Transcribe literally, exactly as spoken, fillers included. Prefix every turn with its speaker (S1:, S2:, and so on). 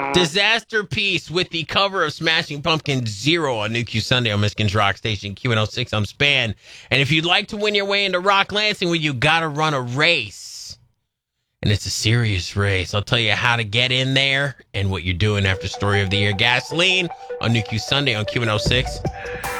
S1: Disaster Piece with the cover of Smashing Pumpkins Zero on New Q Sunday on Michigan's Rock Station Q one oh six. I'm Span. And if you'd like to win your way into Rock Lansing, well, you got to run a race. And it's a serious race. I'll tell you how to get in there and what you're doing after Story of the Year. Gasoline on New Q Sunday on Q one oh six.